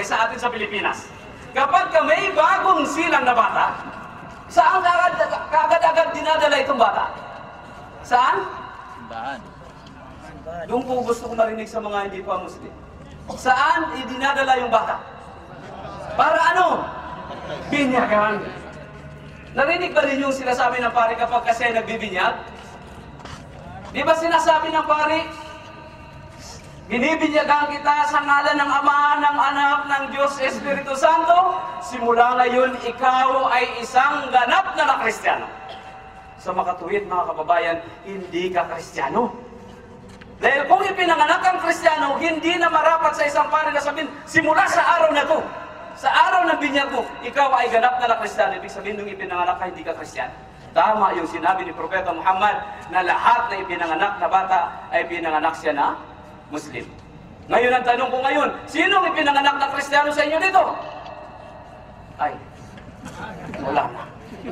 buhay sa atin sa Pilipinas. Kapag may bagong silang na bata, saan kaagad-agad dinadala itong bata? Saan? Simbahan. Yung po gusto ko marinig sa mga hindi pa Muslim. Saan idinadala yung bata? Para ano? Binyagan. Narinig ba rin yung sinasabi ng pari kapag kasi nagbibinyag? Di ba sinasabi ng pari, binibinyagan kita sa ngalan ng Ama, ng Anak, ng Diyos, Espiritu Santo. Simula ngayon, ikaw ay isang ganap na Kristiyano. Sa makatuwid, mga kababayan, hindi ka Kristiyano. Dahil kung ipinanganak kang Kristiyano, hindi na marapat sa isang pari na sabihin, simula sa araw na to, sa araw ng binyag mo, ikaw ay ganap na Kristiyano. Ibig sabihin, nung ipinanganak ka, hindi ka Kristiyano. Tama yung sinabi ni Propeta Muhammad na lahat na ipinanganak na bata ay pinanganak siya na Muslim. Ngayon ang tanong ko ngayon, sinong ipinanganak na Kristiyano sa inyo dito? Ay, wala na.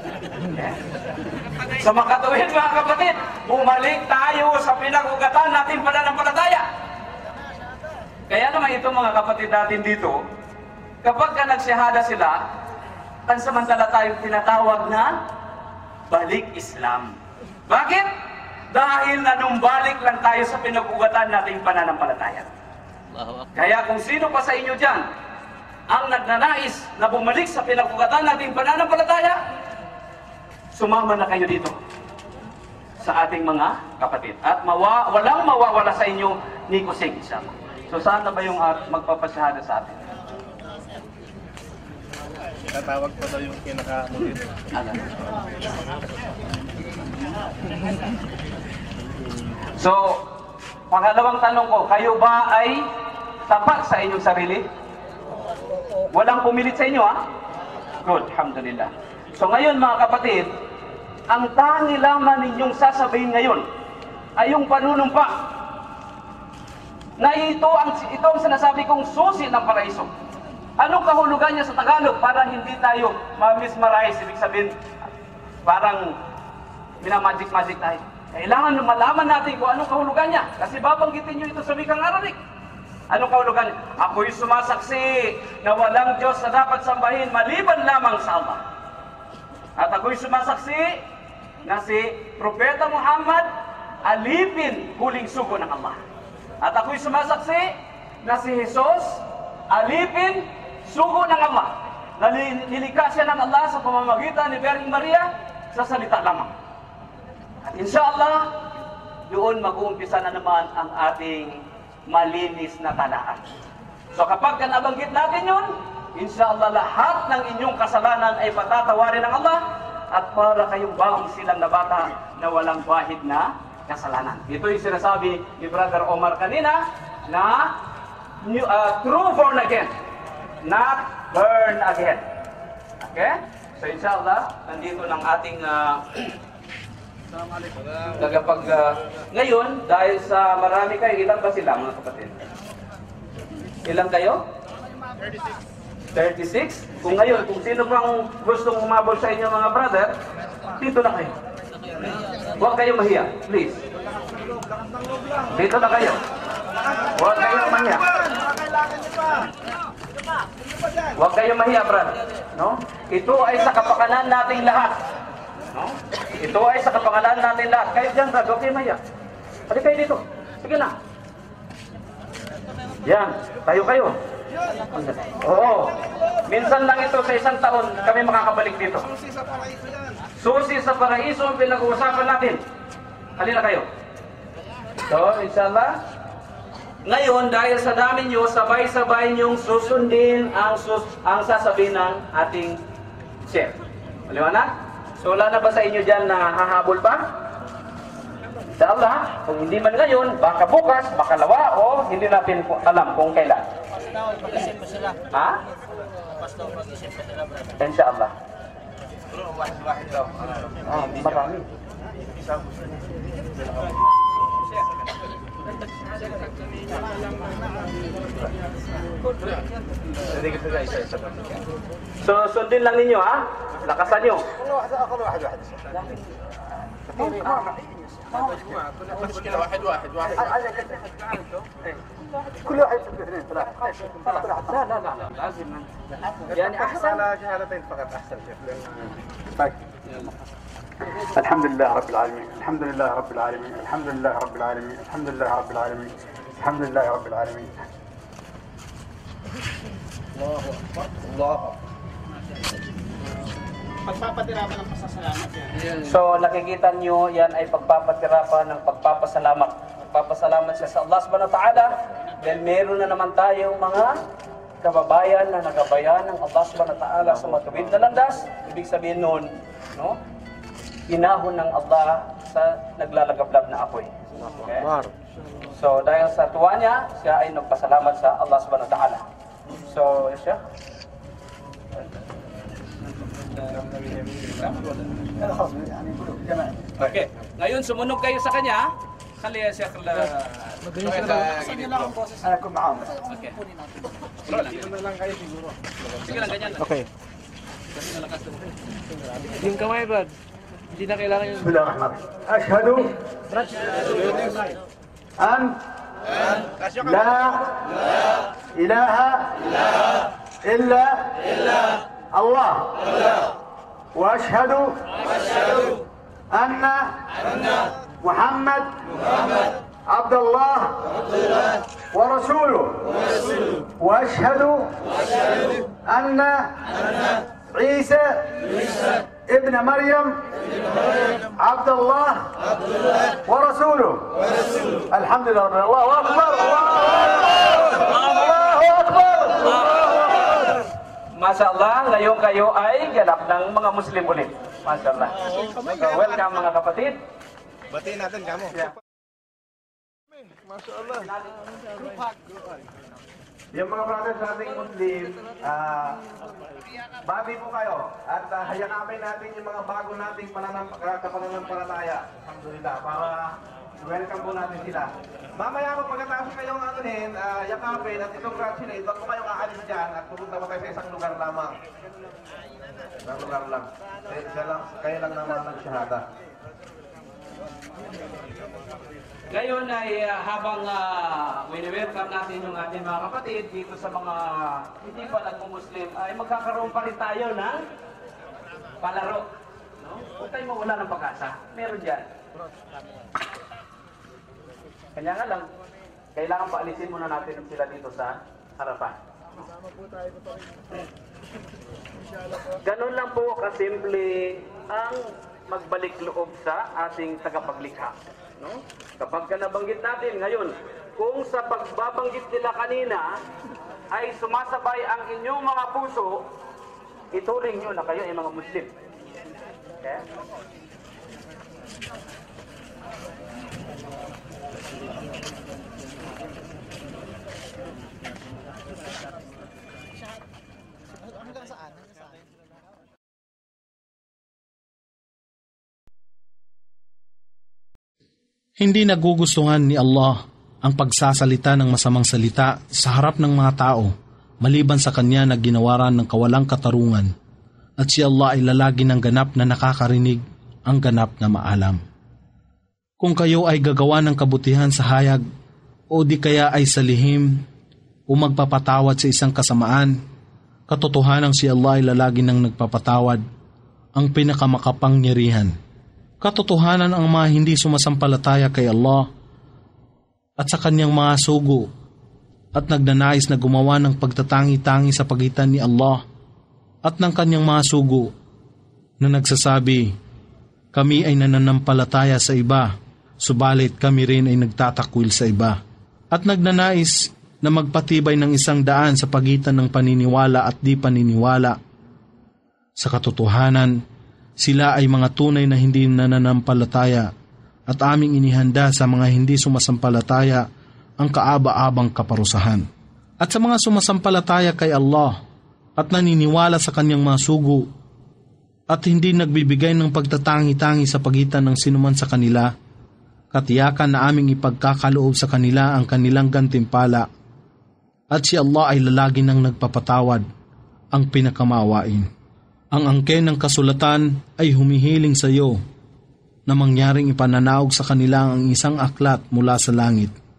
Sa makatuwid, mga kapatid, bumalik tayo sa pinag-ugatan natin pananampalataya. Kaya naman ito, mga kapatid natin dito, kapag ka nagsihada sila, pansamantala tayong tinatawag na balik Islam. Bakit? Dahil nanumbalik lang tayo sa pinag-ugatan nating pananampalataya. Kaya kung sino pa sa inyo dyan ang nagnanais na bumalik sa pinag-ugatan nating pananampalataya, sumama na kayo dito sa ating mga kapatid. At walang mawawala sa inyo ni Kusing Isama. So saan na ba yung magpapasyahada sa atin? Tatawag pa daw yung kinaka-mulit. So, pangalawang tanong ko, kayo ba ay tapat sa inyong sarili? Walang pumilit sa inyo, ha? Good, alhamdulillah. So ngayon, mga kapatid, ang tangi lamang ninyong sasabihin ngayon ay yung panunumpa na ito ang sinasabi kong susi ng paraiso. Anong kahulugan niya sa Tagalog para hindi tayo ma-mesmerize? Ibig sabihin, parang minamagic-magic tayo. Kailangan malaman natin kung anong kahulugan niya. Kasi babanggitin nyo ito sa wikang Arabic. Anong kahulugan niya? Ako'y sumasaksi na walang Diyos na dapat sambahin maliban lamang sa Allah. At ako'y sumasaksi na si Propeta Muhammad alipin huling sugo ng Allah. At ako'y sumasaksi na si Jesus alipin sugo ng Allah. Nilikha siya ng Allah sa pamamagitan ni Birheng Maria sa salita lamang. At inshallah, doon mag-uumpisa na naman ang ating malinis na talaan. So kapag nabanggit natin yun, inshallah lahat ng inyong kasalanan ay patatawarin ng Allah at para kayong bagong silang na bata na walang bahid na kasalanan. Ito yung sinasabi ni Brother Omar kanina na true born again, not burn again. Okay? So inshallah, nandito ng ating ngayon, dahil sa marami kayo, ilan ba sila mga kapatid? Ilan kayo? 36. Kung ngayon, kung sino pang gustong umabol sa inyo mga brother, dito na kayo. Huwag kayong mahiya, please. Dito na kayo. Huwag kayong mahiya. Huwag kayong mahiya, brother. No? Ito ay sa kapakanan nating lahat. No? Ito ay sa kapakanan natin lahat. Kayo dyan, brad, huwag kayo mahiya. Pwede kayo dito. Sige na. Yan, tayo. Oo. Minsan lang ito sa isang taon kami makakabalik dito. Susi sa paraiso ang pinag-uusapan natin. Halina kayo. So, inshallah. Ngayon, dahil sa dami nyo, sabay-sabay nyong susundin ang sasabihin ng ating chef. Maliwanag? So wala na ba sa inyo dyan na hahabol pa? Inshallah, kung hindi man ngayon, baka bukas, baka lawa, o hindi natin alam kung kailan. Mag-isip pa sila. Ha? Pastor, mag-isip pa sila, brother. Inshallah. Wahid daw. Marami. So sundin lang ninyo, ha? Lakasan nyo. مشكلة واحد كل واحد يسوي اثنين ثلاثة خلاص لا لا لا لازم يعني أحسن على شهادتين فقط أحسن شيخ طيب الحمد لله رب العالمين الحمد لله رب العالمين الحمد لله رب العالمين الحمد لله رب العالمين الحمد لله رب العالمين الله أكبر الله أكبر. Pagpapatirapan ng pasasalamat yan. So nakikita nyo yan ay pagpapatira pa ng pagpapasalamat. Pagpapasalamat siya sa Allah subhanahu wa ta'ala dahil meron na naman tayong mga kababayan na nagabayan ng Allah subhanahu wa ta'ala sa matuwid na landas. Ibig sabihin nun, no? Inahon ng Allah sa naglalagablab na apoy. Okay? So dahil sa tuwa niya, siya ay nagpasalamat sa Allah subhanahu wa ta'ala. So, siya. Okay. Ngayon sumunod kayo sa kanya. Khaliya siya kala. Ako maam. Okay. Sige lang ganyan. Okay. Yung kamay, Brad. Hindi na kailangan yung... Bismillahirrahmanirrahim. Ashhadu an la ilaha illa Allah wa ashhadu anna Muhammad Abdullah wa rasuluh wa ashhadu anna Isa ابن مريم عبد الله ورسوله الحمد لله رب الله أكبر الله أكبر Masya Allah, ngayon kayo ay ganap ng mga Muslim ulit. Masya Allah. So, welcome mga kapatid. Batiin natin kamo. Masya Allah. Yung mga brothers nating Muslim, babi po kayo at hayakapin natin yung mga bago nating kapananampalataya. Alhamdulillah, para welcome po natin sila. Mamaya po pagkatapos kayong anuhin, yakapin at i-congratulate, ba't po kayong aalis dyan at pupunta po tayo sa isang lugar lamang. Isang lugar lang. Kayo lang naman nagsyahada. Ngayon ay habang wini-welcome natin yung ating mga kapatid dito sa mga hindi pa nagmumuslim, ay magkakaroon pa rin tayo ng palaro. No? Huwag tayo mawala ng pag-asa. Meron dyan. Kanya nga lang, kailangan paalisin muna natin sila dito sa harapan. Ganun lang po kasimple ang magbalik loob sa ating tagapaglikha. No? Kapag ka nabanggit natin ngayon, kung sa pagbabanggit nila kanina ay sumasabay ang inyong mga puso, ituring nyo na kayo ay mga Muslim. Okay? Hindi nagugustuhan ni Allah ang pagsasalita ng masamang salita sa harap ng mga tao maliban sa kanya na ginawaran ng kawalang katarungan at si Allah ay lalagi ng ganap na nakakarinig ang ganap na maalam. Kung kayo ay gagawa ng kabutihan sa hayag o di kaya ay sa lihim o magpapatawad sa isang kasamaan, katotohanan si Allah ay lalagi ng nagpapatawad, ang pinakamakapangyarihan. Katotohanan ang mga hindi sumasampalataya kay Allah at sa kanyang mga sugo at nagnanais na gumawa ng pagtatangi-tangi sa pagitan ni Allah at ng kanyang mga sugo na nagsasabi, kami ay nananampalataya sa iba, subalit kami rin ay nagtatakwil sa iba at nagnanais na magpatibay ng isang daan sa pagitan ng paniniwala at di paniniwala. Sa katotohanan, sila ay mga tunay na hindi nananampalataya at aming inihanda sa mga hindi sumasampalataya ang kaaba-abang kaparusahan. At sa mga sumasampalataya kay Allah at naniniwala sa kanyang mga sugo at hindi nagbibigay ng pagtatangi-tangi sa pagitan ng sinuman sa kanila, katiyakan na aming ipagkakaloob sa kanila ang kanilang gantimpala at si Allah ay lalagi nang nagpapatawad, ang pinakamawain. Ang angken ng kasulatan ay humihiling sa iyo na mangyaring ipananaog sa kanila ang isang aklat mula sa langit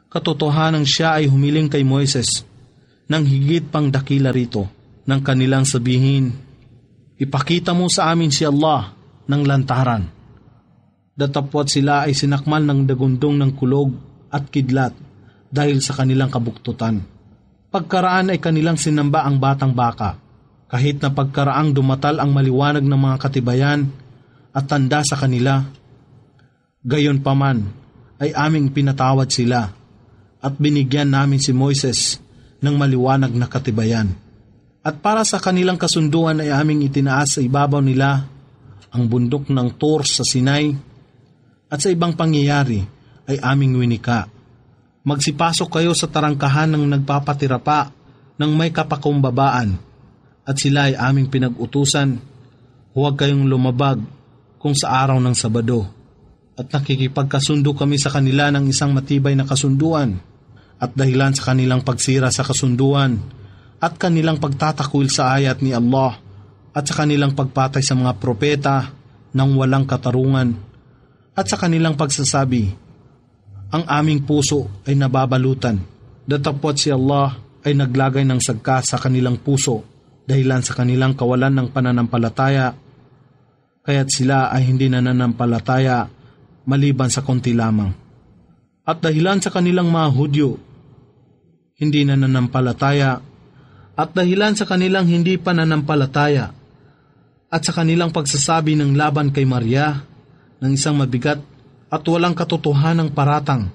Katotohanan siya ay humiling kay Moises ng higit pang dakila rito, nang kanilang sabihin, ipakita mo sa amin si Allah ng lantaran. Datapwat sila ay sinakmal ng dagundong ng kulog at kidlat dahil sa kanilang kabuktutan. Pagkaraan ay kanilang sinamba ang batang baka, kahit na pagkaraang dumatal ang maliwanag ng mga katibayan at tanda sa kanila. Gayon paman ay aming pinatawad sila at binigyan namin si Moises ng maliwanag na katibayan. At para sa kanilang kasunduan ay aming itinaas sa ibabaw nila ang bundok ng Tur sa Sinai, at sa ibang pangyayari ay aming winika. Magsipasok kayo sa tarangkahan ng nagpapatira pa ng may kapakumbabaan, at sila ay aming pinag-utusan, huwag kayong lumabag kung sa araw ng Sabado. At nakikipagkasundo kami sa kanila ng isang matibay na kasunduan, at dahilan sa kanilang pagsira sa kasunduan at kanilang pagtatakwil sa ayat ni Allah at sa kanilang pagpatay sa mga propeta ng walang katarungan at sa kanilang pagsasabi, ang aming puso ay nababalutan. Datapwat si Allah ay naglagay ng sagka sa kanilang puso dahilan sa kanilang kawalan ng pananampalataya, kaya't sila ay hindi nananampalataya maliban sa konti lamang. At dahilan sa kanilang mga Hudyo, hindi nananampalataya, at dahilan sa kanilang hindi pananampalataya, at sa kanilang pagsasabi ng laban kay Maria ng isang mabigat at walang katotohanang paratang,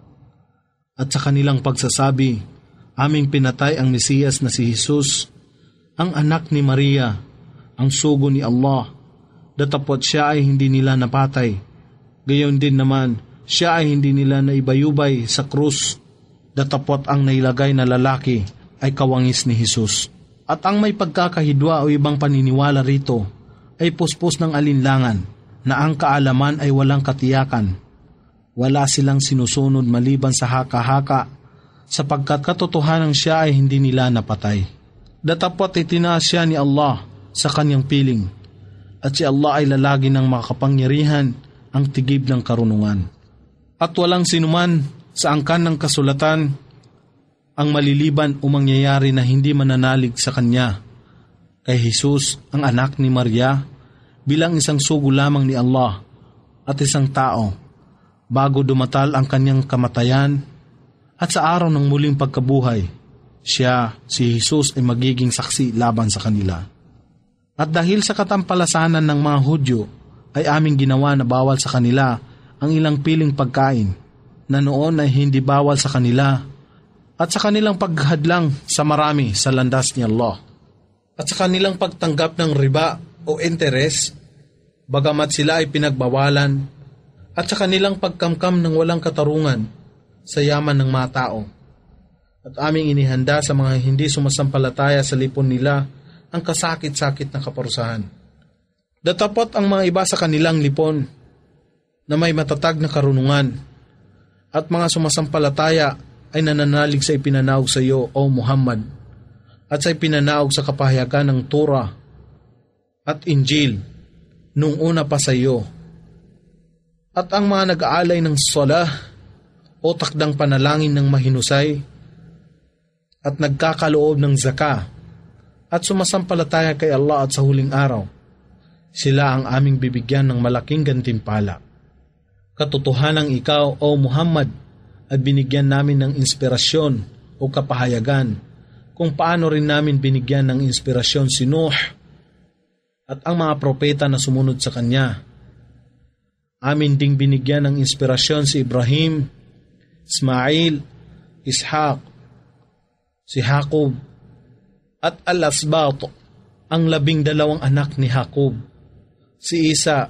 at sa kanilang pagsasabi, aming pinatay ang Mesiyas na si Jesus, ang anak ni Maria, ang sugo ni Allah, datapwat siya ay hindi nila napatay. Gayon din naman, siya ay hindi nila naibayubay sa krus, datapwat ang nailagay na lalaki ay kawangis ni Jesus. At ang may pagkakahidwa o ibang paniniwala rito ay puspos ng alinlangan na ang kaalaman ay walang katiyakan. Wala silang sinusunod maliban sa haka-haka sapagkat katotohanan siya ay hindi nila napatay. Datapwat itinaas siya ni Allah sa kanyang piling at si Allah ay lalagi ng makapangyarihan ang tigib ng karunungan. At walang sinuman sa angkan ng kasulatan ang maliliban o mangyayari na hindi mananalig sa kanya, kay Jesus, ang anak ni Maria, bilang isang sugo lamang ni Allah at isang tao, bago dumatal ang kanyang kamatayan, at sa araw ng muling pagkabuhay, siya, si Jesus, ay magiging saksi laban sa kanila. At dahil sa katampalasanan ng mga Hudyo, ay aming ginawa na bawal sa kanila ang ilang piling pagkain, na noon ay hindi bawal sa kanila, at sa kanilang paghadlang sa marami sa landas ni Allah, at sa kanilang pagtanggap ng riba o interes, bagamat sila ay pinagbawalan, at sa kanilang pagkamkam ng walang katarungan sa yaman ng mga tao. At aming inihanda sa mga hindi sumasampalataya sa lipon nila ang kasakit-sakit na kaparusahan. Datapot ang mga iba sa kanilang lipon na may matatag na karunungan, at mga sumasampalataya ay nananalig sa ipinanaog sa iyo, O Muhammad, at sa ipinanaog sa kapahayagan ng Torah at Injil nung una pa sa iyo. At ang mga nag-aalay ng salah o takdang panalangin ng mahinusay at nagkakaloob ng zaka at sumasampalataya kay Allah at sa huling araw, sila ang aming bibigyan ng malaking gantimpala. Katotohanang ikaw, O Muhammad, at binigyan namin ng inspirasyon o kapahayagan kung paano rin namin binigyan ng inspirasyon si Nuh at ang mga propeta na sumunod sa kanya. Amin ding binigyan ng inspirasyon si Ibrahim, Ismail, Ishaq, si Jacob, at Al-Asbat, ang 12 anak ni Jacob, si Isa,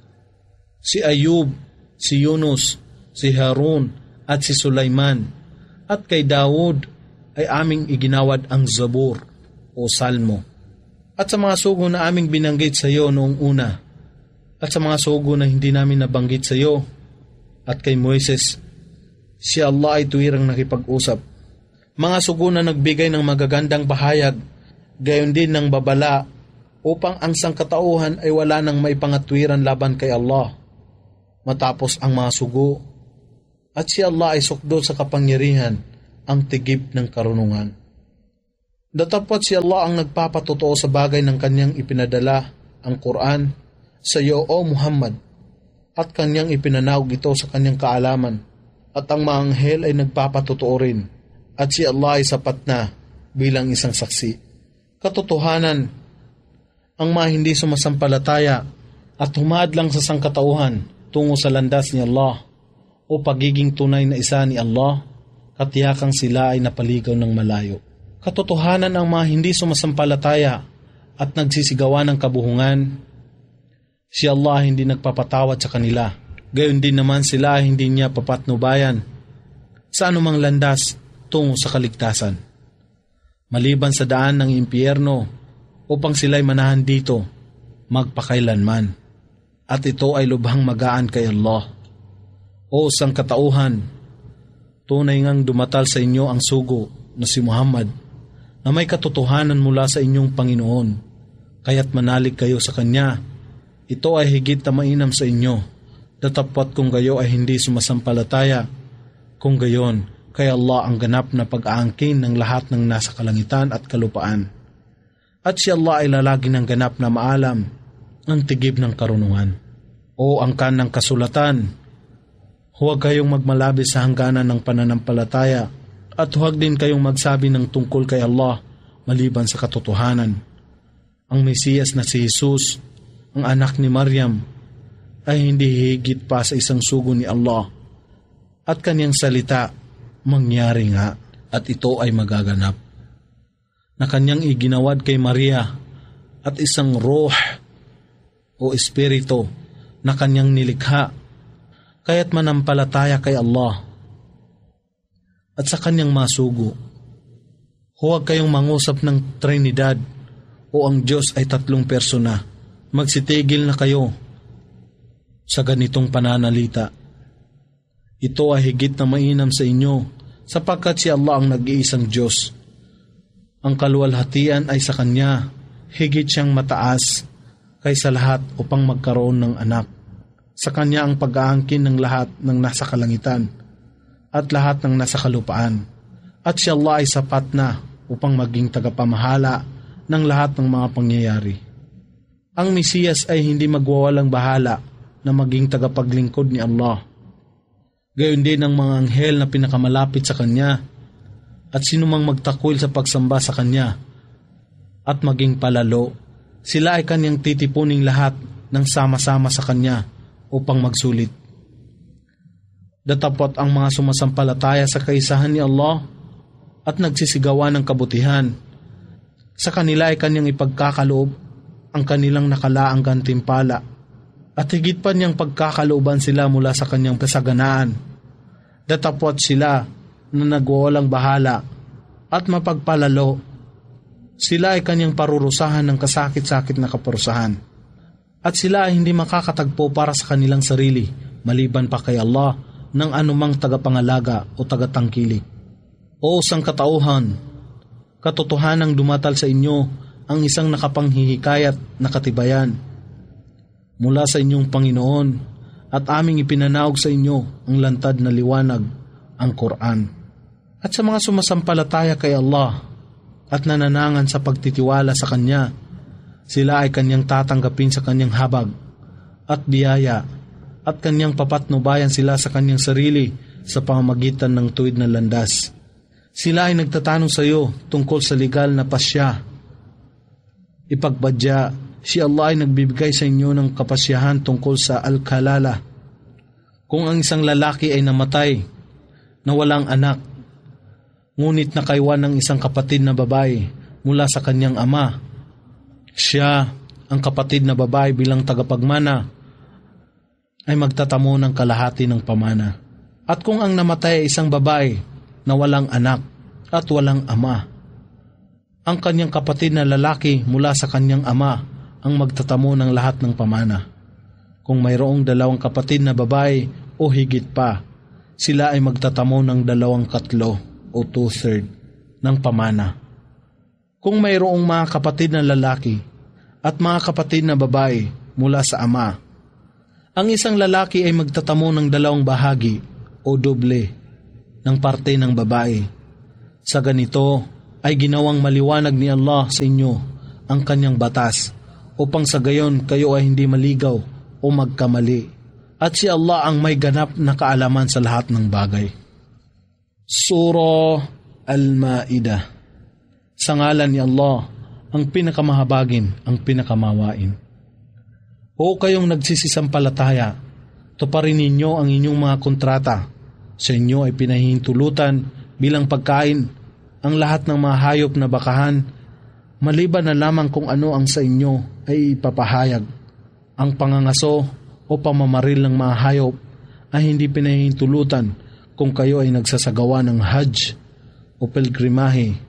si Ayub, si Yunus, si Harun, at si Sulaiman, at kay Daud ay aming iginawad ang Zabur o Salmo. At sa mga sugo na aming binanggit sa iyo noong una, at sa mga sugo na hindi namin nabanggit sa iyo, at kay Moises, si Allah ay tuwirang nakipag-usap. Mga sugo na nagbigay ng magagandang bahayag, gayon din ng babala, upang ang sangkatauhan ay wala nang maipangatwiran laban kay Allah. Matapos ang mga sugo, At si Allah ay sukdol sa kapangyarihan, ang tigib ng karunungan. Datapwat si Allah ang nagpapatotoo sa bagay ng kanyang ipinadala, ang Quran, sa iyo o Muhammad, at kanyang ipinanawag ito sa kanyang kaalaman, at ang mga anghel ay nagpapatotoo rin, at si Allah ay sapat na bilang isang saksi. Katotohanan, ang mga hindi sumasampalataya at humadlang sa sangkatauhan tungo sa landas ni Allah o pagiging tunay na isa ni Allah, katiyakang sila ay napaligaw ng malayo. Katotohanan, ang mga hindi sumasampalataya at nagsisigawan ng kabuhungan, si Allah hindi nagpapatawad sa kanila. Gayon din naman sila hindi niya papatnubayan sa anumang landas tungo sa kaligtasan, maliban sa daan ng impyerno upang sila'y manahan dito magpakailanman. At ito ay lubhang magaan kay Allah. O sangkatauhan, tunay ngang dumatal sa inyo ang sugo na si Muhammad na may katotohanan mula sa inyong Panginoon, kaya't manalig kayo sa Kanya. Ito ay higit na mainam sa inyo, datapwat kung kayo ay hindi sumasampalataya. Kung gayon, kay Allah ang ganap na pag-aangkin ng lahat ng nasa kalangitan at kalupaan. At si Allah ay lalagi ng ganap na maalam ang tigib ng karunungan. O angkan ng kasulatan, huwag kayong magmalabis sa hangganan ng pananampalataya at huwag din kayong magsabi ng tungkol kay Allah maliban sa katotohanan. Ang Mesiyas na si Jesus, ang anak ni Maryam, ay hindi higit pa sa isang sugo ni Allah, at kanyang salita mangyari nga, at ito ay magaganap, na kanyang iginawad kay Maria at isang ruh o espiritu na kanyang nilikha, kaya't manampalataya kay Allah at sa kanyang masugo. Huwag kayong mangusap ng Trinidad o ang Diyos ay 3 persona. Magsitigil na kayo sa ganitong pananalita. Ito ay higit na mainam sa inyo, sapagkat si Allah ang nag-iisang Diyos. Ang kaluwalhatian ay sa Kanya, higit siyang mataas kaysa lahat upang magkaroon ng anak. Sa Kanya ang pag-aangkin ng lahat ng nasa kalangitan at lahat ng nasa kalupaan. At si Allah ay sapat na upang maging tagapamahala ng lahat ng mga pangyayari. Ang Mesiyas ay hindi magwawalang bahala na maging tagapaglingkod ni Allah. Gayon din ang mga anghel na pinakamalapit sa Kanya at sinumang magtakwil sa pagsamba sa Kanya at maging palalo, sila ay Kanyang titipuning lahat ng sama-sama sa Kanya upang magsulit. Datapot ang mga sumasampalataya sa kaisahan ni Allah at nagsisigawan ng kabutihan. Sa kanila ay Kanyang ipagkakaloob ang kanilang nakalaang gantimpala at higit pa niyang pagkakalooban sila mula sa Kanyang kasaganaan. Datapot sila na nagwawalang bahala at mapagpalalo. Sila ay Kanyang parurusahan ng kasakit-sakit na kaparusahan. At sila ay hindi makakatagpo para sa kanilang sarili, maliban pa kay Allah, ng anumang tagapangalaga o tagatangkilik. O sangkatauhan, katotohanang dumatal sa inyo ang isang nakapanghihikayat na katibayan mula sa inyong Panginoon, at aming ipinanawag sa inyo ang lantad na liwanag, ang Quran. At sa mga sumasampalataya kay Allah at nananangan sa pagtitiwala sa Kanya, sila ay Kanyang tatanggapin sa Kanyang habag at biyaya, at Kanyang papatnubayan sila sa Kanyang sarili sa pamamagitan ng tuwid na landas. Sila ay nagtatanong sa iyo tungkol sa legal na pasya. Ipagbadya, si Allah ay nagbibigay sa inyo ng kapasyahan tungkol sa al-kalala. Kung ang isang lalaki ay namatay na walang anak, ngunit nakaiwan ng isang kapatid na babae mula sa kanyang ama, siya, ang kapatid na babae bilang tagapagmana, ay magtatamo ng kalahati ng pamana. At kung ang namatay ay isang babae na walang anak at walang ama, ang kanyang kapatid na lalaki mula sa kanyang ama ang magtatamo ng lahat ng pamana. Kung mayroong 2 kapatid na babae o higit pa, sila ay magtatamo ng 2/3 o 2/3 ng pamana. Kung mayroong mga kapatid na lalaki at mga kapatid na babae mula sa ama, ang isang lalaki ay magtatamo ng 2 bahagi o o doble ng parte ng babae. Sa ganito ay ginawang maliwanag ni Allah sa inyo ang kanyang batas upang sa gayon kayo ay hindi maligaw o magkamali. At si Allah ang may ganap na kaalaman sa lahat ng bagay. Surah Al-Ma'idah. Sa ngalan ni Allah, ang pinakamahabagin, ang pinakamawain. O kayong nagsisisampalataya, tuparin ninyo ang inyong mga kontrata. Sa inyo ay pinahihintulutan bilang pagkain ang lahat ng mga hayop na bakahan, maliban na lamang kung ano ang sa inyo ay ipapahayag. Ang pangangaso o pamamaril ng mga hayop ay hindi pinahihintulutan kung kayo ay nagsasagawa ng Hajj o pilgrimahe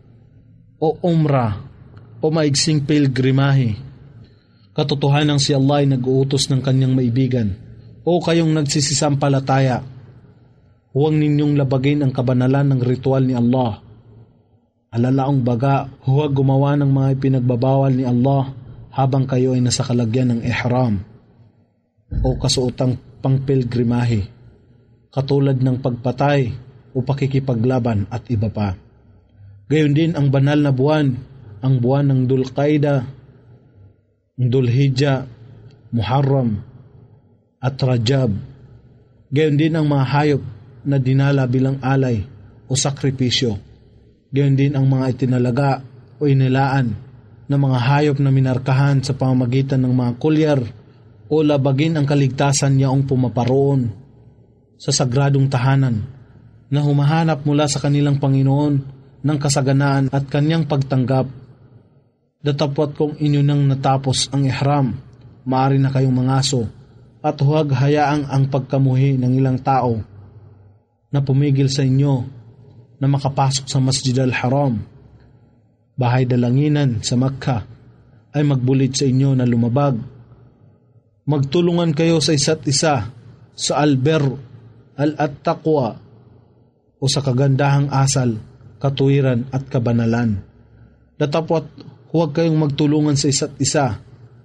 o umrah o maigsing pilgrimahe. Katotohanan si Allah ay nag-uutos ng kanyang maibigan. O kayong nagsisisampalataya, huwag ninyong labagin ang kabanalan ng ritual ni Allah. Alalaong baga, huwag gumawa ng mga ipinagbabawal ni Allah habang kayo ay nasa kalagyan ng ihram o kasuotang pangpilgrimahe, katulad ng pagpatay o pakikipaglaban at iba pa. Gayon din ang banal na buwan, ang buwan ng Dhul-Qaida, Dhul-Hijjah, Muharram at Rajab. Gayon din ang mga hayop na dinala bilang alay o sakripisyo. Gayon din ang mga itinalaga o inilaan na mga hayop na minarkahan sa pamamagitan ng mga kulyar o labagin ang kaligtasan niyaong pumaparoon sa sagradong tahanan na humahanap mula sa kanilang Panginoon ng kasaganaan at kanyang pagtanggap. Datapwat kung inyo nang natapos ang ihram, maaari na kayong mangaso at huwag hayaang ang pagkamuhi ng ilang tao na pumigil sa inyo na makapasok sa Masjid al-Haram, bahay dalanginan sa Makkah, ay magbulit sa inyo na lumabag. Magtulungan kayo sa isa't isa sa al-birr, al-at-taqwa o sa kagandahang asal, katuwiran at kabanalan. Datapwat huwag kayong magtulungan sa isa't isa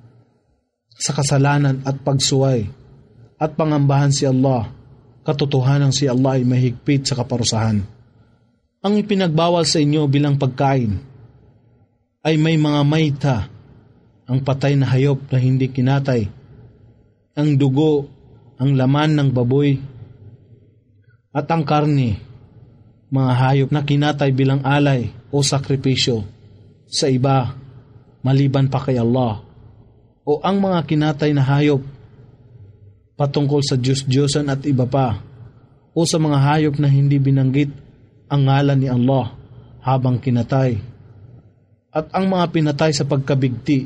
sa kasalanan at pagsuway at pangambahan si Allah. Katotohanan si Allah ay mahigpit sa kaparusahan. Ang ipinagbawal sa inyo bilang pagkain ay may mga maita, ang patay na hayop na hindi kinatay, ang dugo, ang laman ng baboy, at ang karne, mga hayop na kinatay bilang alay o sakripisyo sa iba maliban pa kay Allah, o ang mga kinatay na hayop patungkol sa Diyos-Diyosan at iba pa, o sa mga hayop na hindi binanggit ang ngalan ni Allah habang kinatay, at ang mga pinatay sa pagkabigti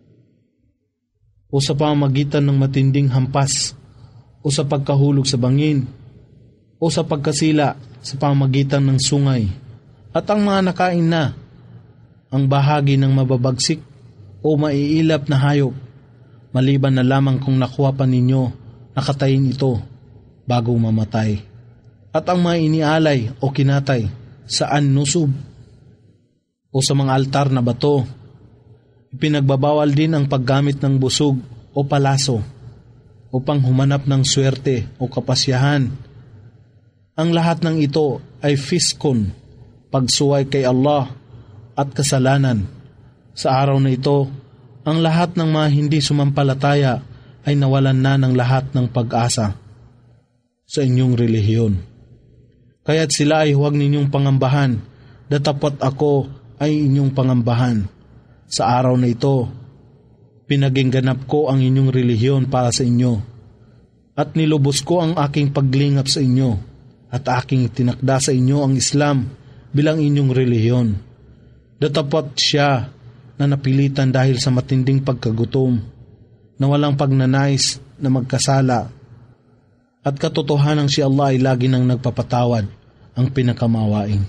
o sa pamamagitan ng matinding hampas o sa pagkahulog sa bangin o sa pagkasila sa pamamagitan ng sungay, at ang mga nakain na ang bahagi ng mababagsik o maiilap na hayop, maliban na lamang kung nakuha pa ninyo nakatayin ito bago mamatay. At ang mga inialay o kinatay sa an-nusub o sa mga altar na bato, ipinagbabawal din ang paggamit ng busog o palaso upang humanap ng swerte o kapasyahan. Ang lahat ng ito ay fiskon, pagsuway kay Allah at kasalanan. Sa araw na ito, ang lahat ng mga hindi sumampalataya ay nawalan na ng lahat ng pag-asa sa inyong relihiyon. Kaya't sila ay huwag ninyong pangambahan, datapwat ako ay inyong pangambahan. Sa araw na ito, pinaging ganap ko ang inyong relihiyon para sa inyo, at nilubos ko ang aking paglingap sa inyo, at aking tinakda sa inyo ang Islam bilang inyong relihiyon. Datapwat siya na napilitan dahil sa matinding pagkagutom, na walang pagnanais na magkasala, at katotohanan si Allah ay lagi nang nagpapatawad, ang pinakamawain.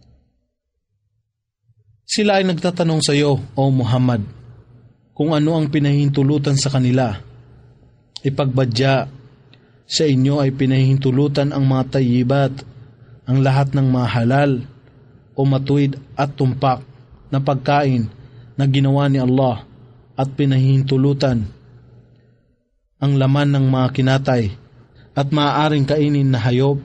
Sila ay nagtatanong sa iyo, O Muhammad, kung ano ang pinahihintulutan sa kanila. Ipagbadya, sa inyo ay pinahihintulutan ang mga tayyibat, ang lahat ng mga halal o matuwid at tumpak na pagkain na ginawa ni Allah, at pinahihintulutan ang laman ng mga kinatay at maaaring kainin na hayop,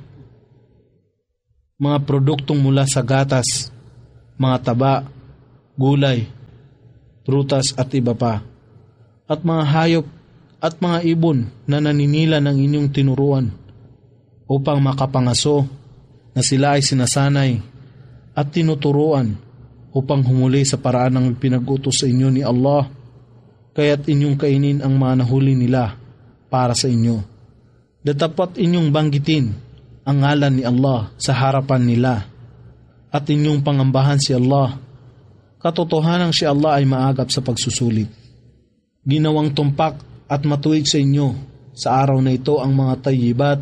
mga produktong mula sa gatas, mga taba, gulay, prutas at iba pa, at mga hayop at mga ibon na naninila ng inyong tinuruan upang makapangaso na sila ay sinasanay at tinuturuan upang humuli sa paraan ng pinag-utos sa inyo ni Allah, kaya't inyong kainin ang mga nahuli nila para sa inyo. Datapat inyong banggitin ang ngalan ni Allah sa harapan nila at inyong pangambahan si Allah. Katotohanan si Allah ay maagap sa pagsusulit. Ginawang tumpak at matuwid sa inyo sa araw na ito ang mga tayyibat,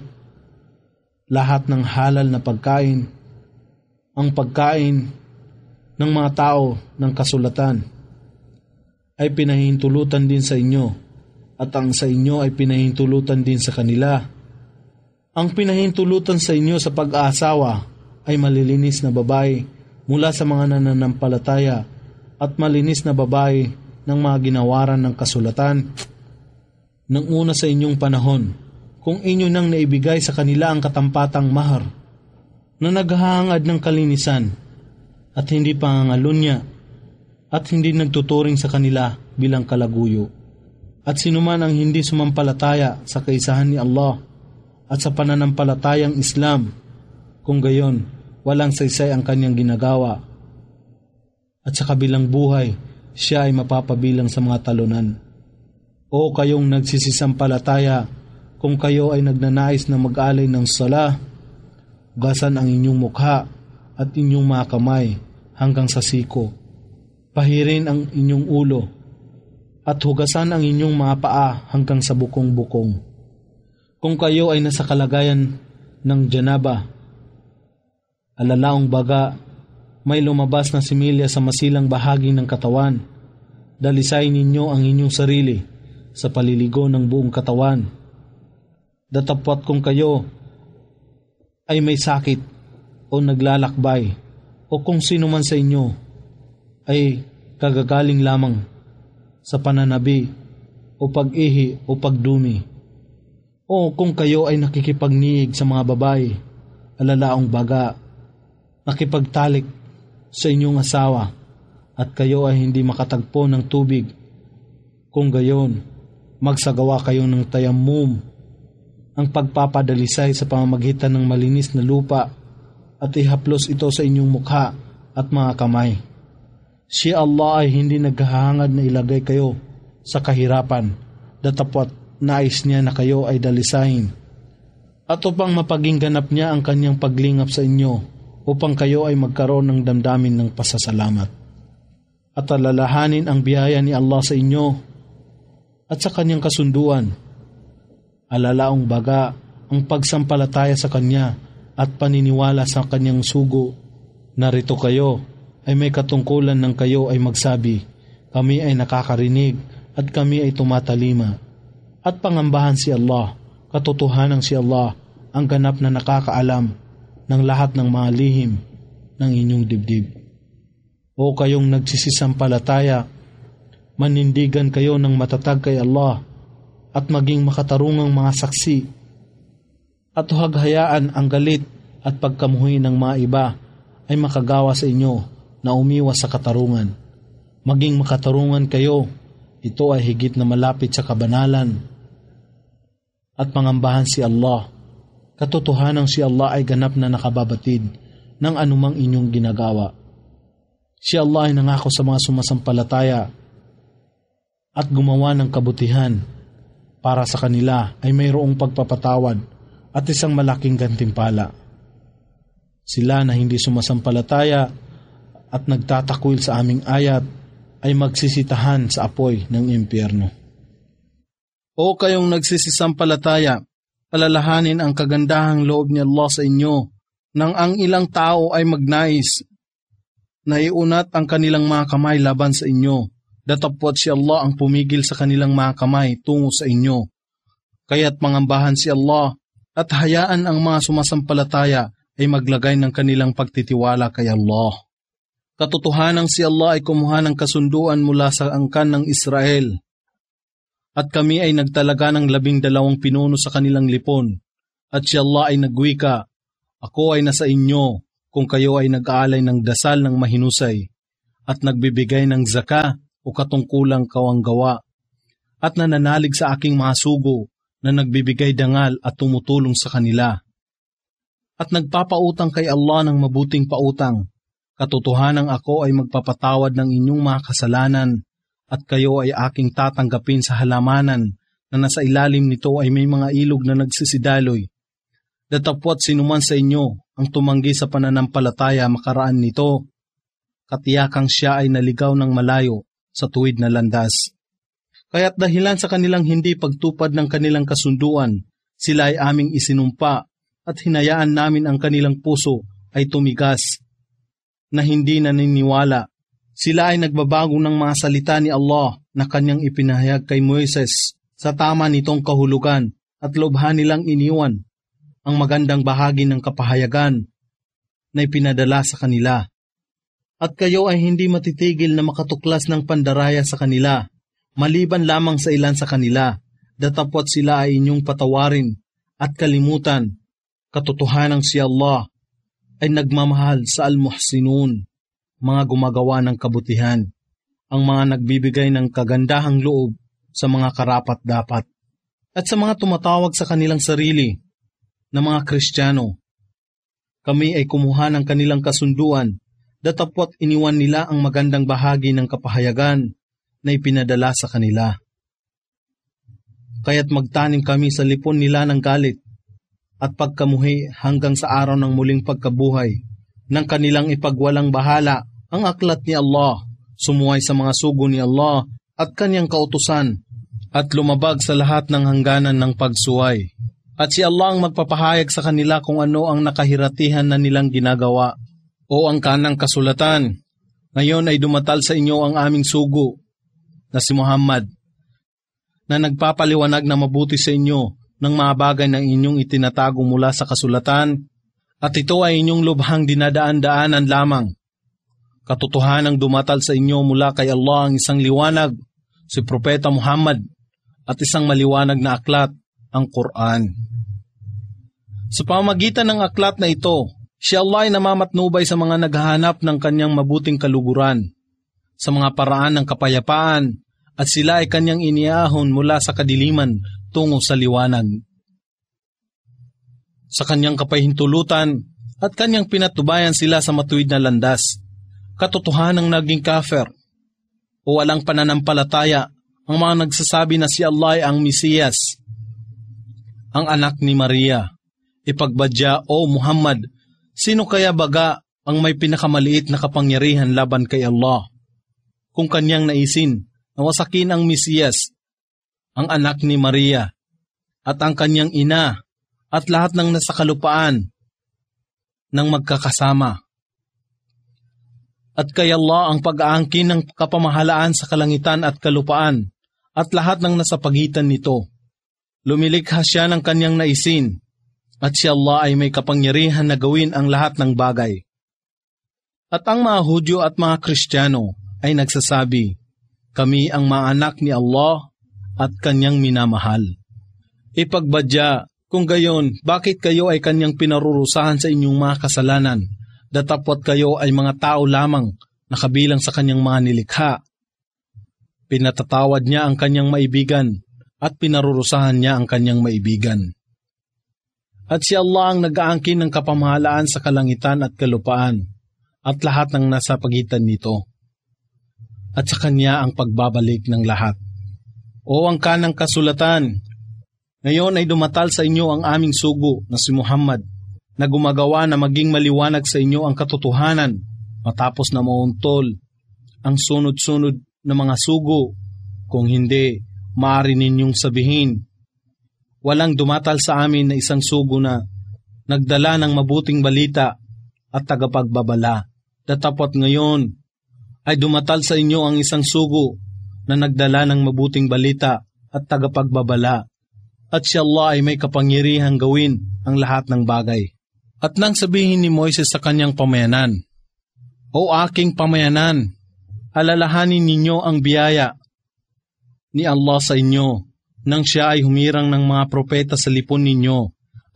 lahat ng halal na pagkain, ang pagkain ng mga tao ng kasulatan ay pinahintulutan din sa inyo at ang sa inyo ay pinahintulutan din sa kanila. Ang pinahintulutan sa inyo sa pag-aasawa ay malilinis na babae mula sa mga nananampalataya at malinis na babae ng mga ginawaran ng kasulatan ng una sa inyong panahon, kung inyo nang naibigay sa kanila ang katampatang mahar na naghahangad ng kalinisan at hindi pangangalunya at hindi nagtuturing sa kanila bilang kalaguyo. At sinuman ang hindi sumampalataya sa kaisahan ni Allah at sa pananampalatayang Islam, kung gayon, walang saysay ang kanyang ginagawa. At sa kabilang buhay, siya ay mapapabilang sa mga talunan. O kayong nagsisisampalataya, kung kayo ay nagnanais na mag-alay ng sala, hugasan ang inyong mukha at inyong mga kamay hanggang sa siko. Pahirin ang inyong ulo at hugasan ang inyong mga paa hanggang sa bukong-bukong. Kung kayo ay nasa kalagayan ng janaba, alalaong baga, may lumabas na similya sa masilang bahagi ng katawan, dalisay ninyo ang inyong sarili sa paliligo ng buong katawan. Datapwat kung kayo ay may sakit o naglalakbay o kung sino man sa inyo ay kagagaling lamang sa pananabi o pag-ihi o pagdumi, o kung kayo ay nakikipagniig sa mga babae, alalaong baga, nakipagtalik sa inyong asawa at kayo ay hindi makatagpo ng tubig, kung gayon, magsagawa kayo ng tayammum, ang pagpapadalisay sa pamamagitan ng malinis na lupa at ihaplos ito sa inyong mukha at mga kamay. Si Allah ay hindi naghahangad na ilagay kayo sa kahirapan, datapwat nais niya na kayo ay dalisahin. At upang mapaging ganap niya ang kanyang paglingap sa inyo, upang kayo ay magkaroon ng damdamin ng pasasalamat. At alalahanin ang biyaya ni Allah sa inyo at sa kanyang kasunduan. Alalaong baga ang pagsampalataya sa kanya at paniniwala sa kanyang sugo. Narito kayo ay may katungkulan ng kayo ay magsabi, kami ay nakakarinig at kami ay tumatalima. At pangambahan si Allah, katotohanan si Allah ang ganap na nakakaalam ng lahat ng mga lihim ng inyong dibdib. O kayong nagsisisampalataya, manindigan kayo ng matatag kay Allah at maging makatarungang mga saksi at huwaghayaan ang galit at pagkamuhi ng mga iba ay makagawa sa inyo na umiwas sa katarungan. Maging makatarungan kayo, ito ay higit na malapit sa kabanalan. At pangambahan si Allah, katotohanan si Allah ay ganap na nakababatid ng anumang inyong ginagawa. Si Allah ay nangako sa mga sumasampalataya at gumawa ng kabutihan. Para sa kanila ay mayroong pagpapatawad at isang malaking gantimpala. Sila na hindi sumasampalataya at nagtatakwil sa aming ayat ay magsisitahan sa apoy ng impyerno. O kayong nagsisisampalataya, alalahanin ang kagandahang loob ni Allah sa inyo nang ang ilang tao ay magnais na iunat ang kanilang mga kamay laban sa inyo. Datapwat si Allah ang pumigil sa kanilang mga kamay tungo sa inyo. Kaya't mangambahan si Allah at hayaan ang mga sumasampalataya ay maglagay ng kanilang pagtitiwala kay Allah. Katotohanang si Allah ay kumuha ng kasunduan mula sa angkan ng Israel. At kami ay nagtalaga ng 12 pinuno sa kanilang lipon At si Allah ay nagwika, ako ay nasa inyo kung kayo ay nag-aalay ng dasal ng mahinusay at nagbibigay ng zaka o katungkulang kawanggawa at nananalig sa aking mga sugo na nagbibigay dangal at tumutulong sa kanila. At nagpapautang kay Allah ng mabuting pautang. Katotohanang ako ay magpapatawad ng inyong mga kasalanan at kayo ay aking tatanggapin sa halamanan na nasa ilalim nito ay may mga ilog na nagsisidaloy. Datapwat sinuman sa inyo ang tumanggi sa pananampalataya makaraan nito, katiyakang siya ay naligaw ng malayo sa tuwid na landas. Kaya't dahilan sa kanilang hindi pagtupad ng kanilang kasunduan, sila ay aming isinumpa at hinayaan namin ang kanilang puso ay tumigas na hindi naniniwala. Sila ay nagbabago ng mga salita ni Allah na kanyang ipinahayag kay Moises sa tama nitong kahulugan at lobhan nilang iniwan ang magandang bahagi ng kapahayagan na ipinadala sa kanila. At kayo ay hindi matitigil na makatuklas ng pandaraya sa kanila, maliban lamang sa ilan sa kanila, datapwat sila ay inyong patawarin at kalimutan. Katotohanang si Allah ay nagmamahal sa al-muhsinun, mga gumagawa ng kabutihan, ang mga nagbibigay ng kagandahang loob sa mga karapat-dapat, at sa mga tumatawag sa kanilang sarili na mga Kristiyano. Kami ay kumuha ng kanilang kasunduan, datapwat iniwan nila ang magandang bahagi ng kapahayagan na ipinadala sa kanila. Kaya't magtanim kami sa lipon nila ng galit at pagkamuhi hanggang sa araw ng muling pagkabuhay ng kanilang ipagwalang bahala ang aklat ni Allah, sumuway sa mga sugo ni Allah at kanyang kautusan at lumabag sa lahat ng hangganan ng pagsuway. At si Allah ang magpapahayag sa kanila kung ano ang nakahiratihan na nilang ginagawa. O ang kanang kasulatan, ngayon ay dumatal sa inyo ang aming sugo na si Muhammad, na nagpapaliwanag na mabuti sa inyo ng mga bagay ng inyong itinatago mula sa kasulatan, at ito ay inyong lubhang dinadaan-daanan lamang. Katotohanang dumatal sa inyo mula kay Allah ang isang liwanag, si Propeta Muhammad, at isang maliwanag na aklat, ang Quran. Sa pamamagitan ng aklat na ito, si Allah ay namamatnubay sa mga naghahanap ng kanyang mabuting kaluguran, sa mga paraan ng kapayapaan, at sila ay kanyang iniahon mula sa kadiliman tungo sa liwanag. Sa kanyang kapahintulutan at kanyang pinatubayan sila sa matuwid na landas. Katotohanang naging kafir o walang pananampalataya ang mga nagsasabi na si Allah ay ang Mesiyas, ang anak ni Maria. Ipagbadya, O Muhammad, sino kaya baga ang may pinakamaliit na kapangyarihan laban kay Allah? Kung kanyang naisin na wasakin ang Mesiyas, ang anak ni Maria, at ang kanyang ina, at lahat ng nasa kalupaan ng magkakasama. At kay Allah ang pag-aangkin ng kapamahalaan sa kalangitan at kalupaan, at lahat ng nasa pagitan nito. Lumilikha siya ng kanyang naisin, at si Allah ay may kapangyarihan na gawin ang lahat ng bagay. At ang mga Hudyo at mga Kristiyano ay nagsasabi, kami ang mga anak ni Allah at kanyang minamahal. Ipagbadya, kung gayon, bakit kayo ay kanyang pinarurusahan sa inyong mga kasalanan, datapwat kayo ay mga tao lamang na kabilang sa kanyang mga nilikha. Pinatatawad niya ang kanyang maibigan at pinarurusahan niya ang kanyang maibigan. At si Allah ang nag-aangkin ng kapamahalaan sa kalangitan at kalupaan at lahat ng nasa pagitan nito. At sa kanya ang pagbabalik ng lahat. O ang kanang kasulatan, ngayon ay dumatal sa inyo ang aming sugo na si Muhammad, na gumagawa na maging maliwanag sa inyo ang katotohanan matapos na mauntol ang sunod-sunod na mga sugo. Kung hindi, maaari ninyong sabihin, walang dumatal sa amin na isang sugo na nagdala ng mabuting balita at tagapagbabala. Datapwat ngayon ay dumatal sa inyo ang isang sugo na nagdala ng mabuting balita at tagapagbabala. At si Allah ay may kapangyarihang gawin ang lahat ng bagay. At nang sabihin ni Moises sa kanyang pamayanan, O aking pamayanan, alalahanin ninyo ang biyaya ni Allah sa inyo, nang siya ay humirang ng mga propeta sa lipon ninyo,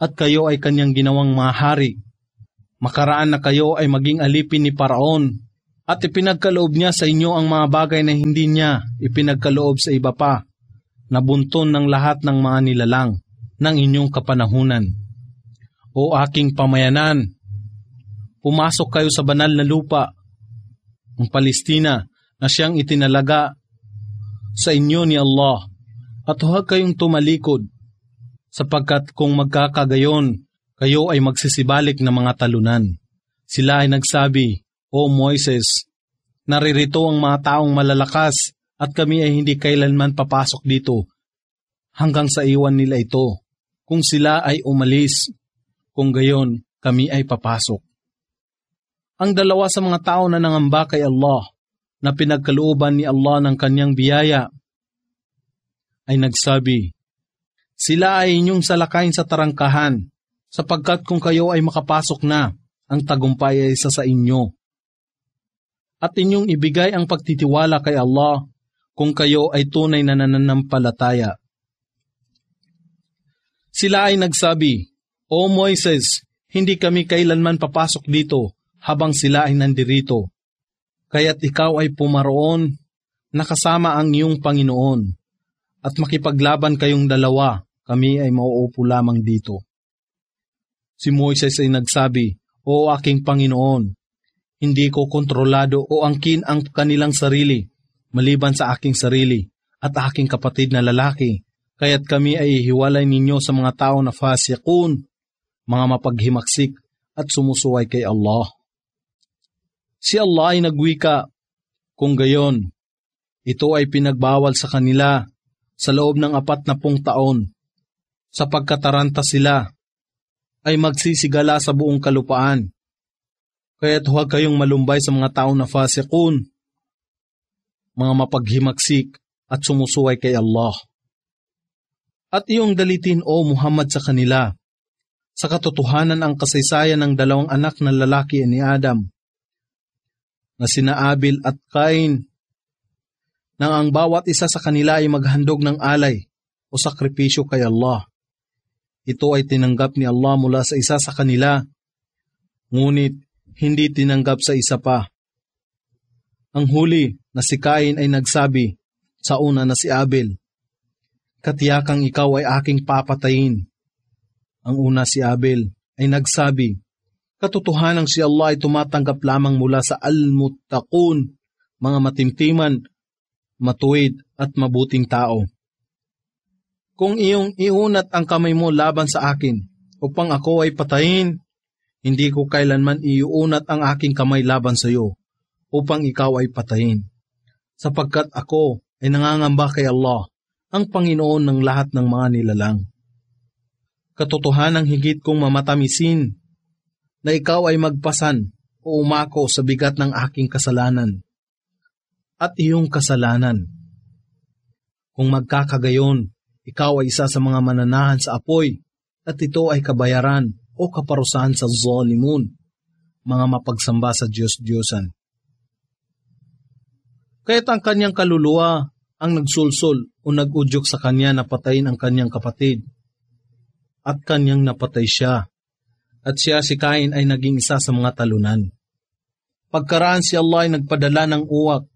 at kayo ay kanyang ginawang mga hari. Makaraan na kayo ay maging alipin ni Paraon, at ipinagkaloob niya sa inyo ang mga bagay na hindi niya ipinagkaloob sa iba pa, na bunton ng lahat ng mga nilalang ng inyong kapanahunan. O aking pamayanan, pumasok kayo sa banal na lupa, ang Palestina na siyang itinalaga sa inyo ni Allah, at huwag kayong tumalikod, sapagkat kung magkakagayon, kayo ay magsisibalik na mga talunan. Sila ay nagsabi, O Moises, naririto ang mga taong malalakas at kami ay hindi kailanman papasok dito hanggang sa iwan nila ito. Kung sila ay umalis, kung gayon kami ay papasok. Ang dalawa sa mga tao na nangamba kay Allah na pinagkalooban ni Allah ng kanyang biyaya ay nagsabi, sila ay inyong salakayin sa tarangkahan, sapagkat kung kayo ay makapasok na, ang tagumpay ay isa sa inyo. At inyong ibigay ang pagtitiwala kay Allah kung kayo ay tunay na nananampalataya. Sila ay nagsabi, O Moises, hindi kami kailanman papasok dito habang sila ay nandirito. Kaya't ikaw ay pumaroon na kasama ang iyong Panginoon at makipaglaban kayong dalawa, kami ay mauupo lamang dito. Si Moises ay nagsabi, O aking Panginoon, hindi ko kontrolado o angkin ang kanilang sarili, maliban sa aking sarili at aking kapatid na lalaki, kaya't kami ay ihiwalay ninyo sa mga tao na fasiqun, mga mapaghimaksik at sumusuway kay Allah. Si Allah ay nagwika, kung gayon, ito ay pinagbawal sa kanila sa loob ng 40 taon, sapagkat taranta sila ay magsisigala sa buong kalupaan. Kaya't huwag kayong malumbay sa mga tao na fasiqun, mga mapaghimaksik at sumusuway kay Allah. At iyong dalitin, O Muhammad, sa kanila, sa katotohanan ang kasaysayan ng 2 anak na lalaki ni Adam, na sina Abil at Cain, nang ang bawat isa sa kanila ay maghandog ng alay o sakripisyo kay Allah. Ito ay tinanggap ni Allah mula sa isa sa kanila, ngunit hindi tinanggap sa isa pa. Ang huli na si Cain ay nagsabi sa una na si Abel, Katiyakang ikaw ay aking papatayin. Ang una si Abel ay nagsabi, Katotohanang si Allah ay tumatanggap lamang mula sa al-muttaqun, mga matimtiman, matuwid at mabuting tao. Kung iyong iunat ang kamay mo laban sa akin, upang ako ay patayin, hindi ko kailanman iuunat ang aking kamay laban sa iyo, upang ikaw ay patayin. Sapagkat ako ay nangangamba kay Allah, ang Panginoon ng lahat ng mga nilalang. Katotohanang higit kong mamatamisin, na ikaw ay magpasan o umako sa bigat ng aking kasalanan, at iyong kasalanan. Kung magkakagayon, ikaw ay isa sa mga mananahan sa apoy, at ito ay kabayaran o kaparusahan sa zalimun, mga mapagsamba sa Diyos-Diyosan. Kaya't ang kanyang kaluluwa ang nagsulsol o nag-udyok sa kanya na patayin ang kanyang kapatid, at kanyang napatay siya, at siya si Cain ay naging isa sa mga talunan. Pagkaraan si Allah ay nagpadala ng uwak